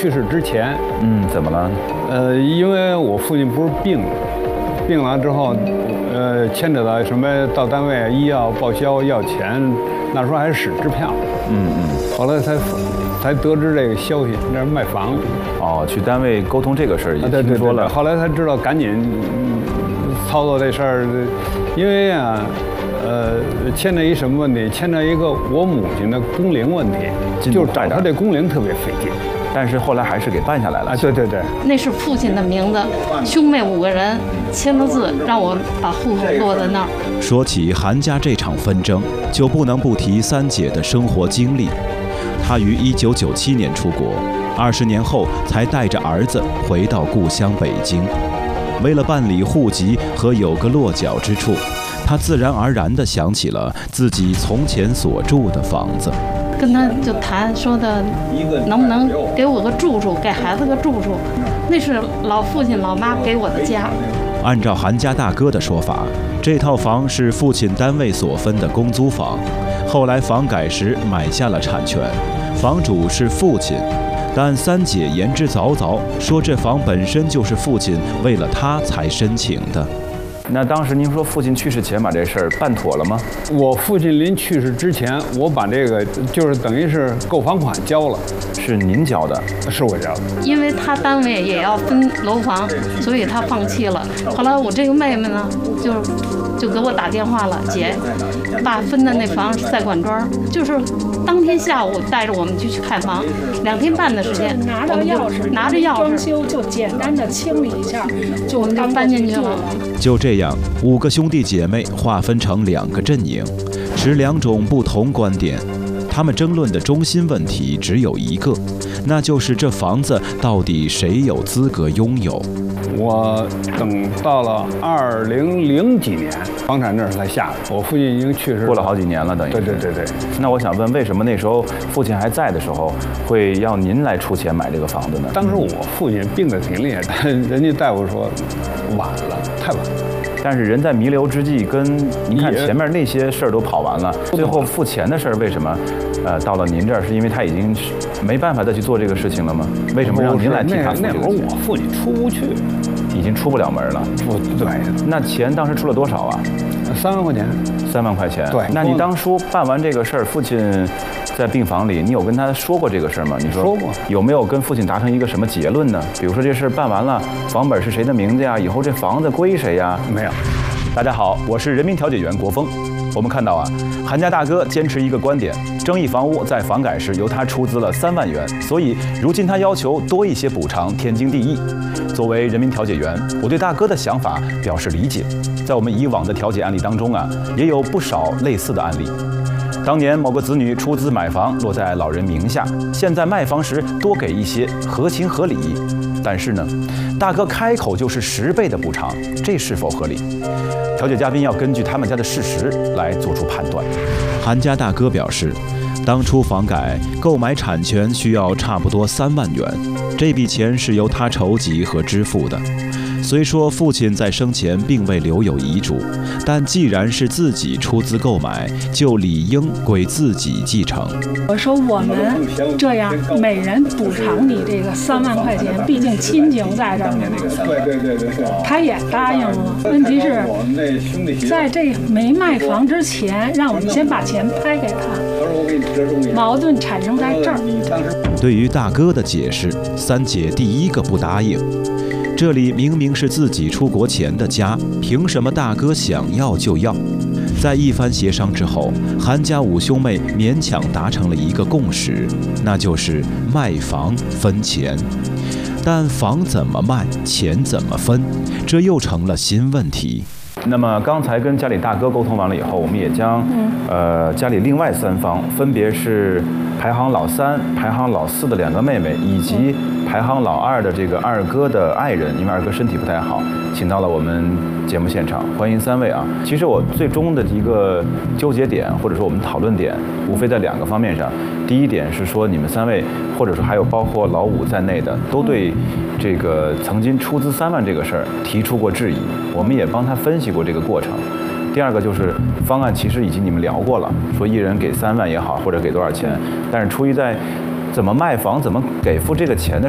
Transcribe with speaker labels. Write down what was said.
Speaker 1: 去世之前，
Speaker 2: 怎么了？
Speaker 1: 因为我父亲不是病了之后，牵扯到什么到单位医药报销要钱，那时候还是使支票。后来才得知这个消息，那是卖房。
Speaker 2: 哦，去单位沟通这个事儿也
Speaker 1: 听
Speaker 2: 说了。
Speaker 1: 后来才知道，赶紧操作这事儿，因为啊，牵扯一什么问题？牵扯一个我母亲的工龄问题，就是找她这工龄特别费劲。
Speaker 2: 但是后来还是给办下来了。
Speaker 1: 对。
Speaker 3: 那是父亲的名字，兄妹5个人签了字，让我把户口落在那儿。
Speaker 4: 说起韩家这场纷争，就不能不提三姐的生活经历。她于1997年出国，20年后才带着儿子回到故乡北京。为了办理户籍和有个落脚之处，她自然而然地想起了自己从前所住的房子。
Speaker 3: 跟他就谈说的，能不能给我个住处，给孩子个住处，那是老父亲老妈给我的家。
Speaker 4: 按照韩家大哥的说法，这套房是父亲单位所分的公租房，后来房改时买下了产权，房主是父亲。但三姐言之凿凿，说这房本身就是父亲为了他才申请的。
Speaker 2: 那当时您说父亲去世前把这事儿办妥了吗？
Speaker 1: 我父亲临去世之前，我把这个就是等于是购房款交了。
Speaker 2: 是您交的？
Speaker 1: 是我交的。
Speaker 3: 因为他单位也要分楼房，所以他放弃了。后来我这个妹妹呢，就给我打电话了，姐，爸分的那房在管庄，就是当天下午带着我们去看房，2天半的时间，
Speaker 5: 拿着钥匙装修就简单的清理一下，就
Speaker 3: 搬进去了。
Speaker 4: 就这样，5个兄弟姐妹划分成2个阵营，持2种不同观点。他们争论的中心问题只有一个，那就是这房子到底谁有资格拥有。
Speaker 1: 我等到了2000几年，房产证才下的。我父亲已经去世
Speaker 2: 过了好几年了，等于。
Speaker 1: 对。
Speaker 2: 那我想问，为什么那时候父亲还在的时候，会要您来出钱买这个房子呢？
Speaker 1: 当时我父亲病得挺厉害的，人家大夫说晚了，太晚了。
Speaker 2: 但是人在弥留之际，跟您看前面那些事儿都跑完了，最后付钱的事儿为什么，到了您这儿，是因为他已经没办法再去做这个事事情了吗？为什么让您来替他付这个钱？
Speaker 1: 那会儿我父亲出不去，
Speaker 2: 已经出不了门了。
Speaker 1: 对。
Speaker 2: 那钱当时出了多少啊
Speaker 1: ？3万块钱。
Speaker 2: 3万块钱。
Speaker 1: 对。
Speaker 2: 那你当初办完这个事儿，父亲在病房里，你有跟他说过这个事儿吗？你
Speaker 1: 说过。
Speaker 2: 有没有跟父亲达成一个什么结论呢？比如说这事儿办完了，房本是谁的名字呀？以后这房子归谁呀？
Speaker 1: 没有。
Speaker 2: 大家好，我是人民调解员国峰。我们看到啊，韩家大哥坚持一个观点，争议房屋在房改时由他出资了3万元，所以如今他要求多一些补偿，天经地义。作为人民调解员，我对大哥的想法表示理解。在我们以往的调解案例当中啊，也有不少类似的案例。当年某个子女出资买房落在老人名下，现在卖房时多给一些，合情合理。但是呢，大哥开口就是10倍的补偿，这是否合理？调解嘉宾要根据他们家的事实来做出判断。
Speaker 4: 韩家大哥表示，当初房改购买产权需要差不多3万元，这笔钱是由他筹集和支付的。虽说父亲在生前并未留有遗嘱，但既然是自己出资购买，就理应归自己继承。
Speaker 5: 我说我们这样每人补偿你这个3万块钱，毕竟亲情在这儿呢。对。他也答应了。问题是，在这没卖房之前，让我们先把钱拍给他。矛盾产生在这儿。
Speaker 4: 对于大哥的解释，三姐第一个不答应。这里明明是自己出国前的家，凭什么大哥想要就要？在一番协商之后，韩家5兄妹勉强达成了一个共识，那就是卖房分钱。但房怎么卖，钱怎么分，这又成了新问题。
Speaker 2: 那么刚才跟家里大哥沟通完了以后，我们也将家里另外3方，分别是排行老3、排行老4的2个妹妹，以及排行老2的这个二哥的爱人，因为二哥身体不太好，请到了我们节目现场，欢迎3位啊！其实我最终的一个纠结点，或者说我们讨论点，无非在2个方面上。第一点是说，你们3位，或者说还有包括老5在内的，都对这个曾经出资3万这个事儿提出过质疑，我们也帮他分析过这个过程。第二个就是方案其实已经你们聊过了，说一人给3万也好，或者给多少钱，但是出于在怎么卖房、怎么给付这个钱的